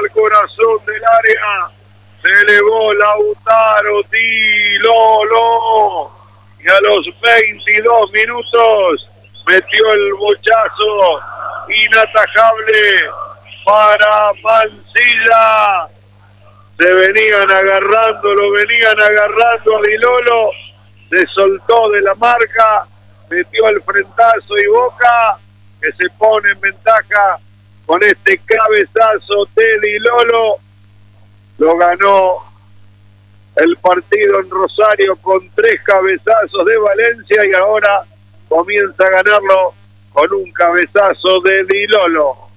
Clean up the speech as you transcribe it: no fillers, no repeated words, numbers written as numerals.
al corazón del área. Se elevó Lautaro Di Lolo. Y a los 22 minutos metió el bochazo inatajable para Mancilla. Se venían agarrando, lo venían agarrando a Di Lolo. Se soltó de la marca, metió el frentazo y Boca, que se pone en ventaja con este cabezazo de Di Lolo. Lo ganó el partido en Rosario con 3 cabezazos de Valencia y ahora comienza a ganarlo con un cabezazo de Di Lolo.